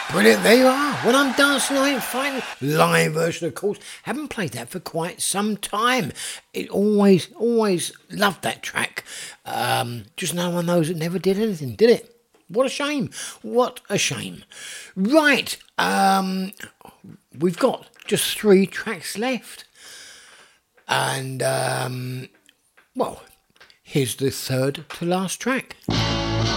Brilliant, there you are. When I'm dancing, I ain't fighting. Live version, of course. Haven't played that for quite some time. It always loved that track. Just no one knows it never did anything, did it? What a shame. What a shame. Right, we've got just 3 tracks left. And, well, here's the third to last track.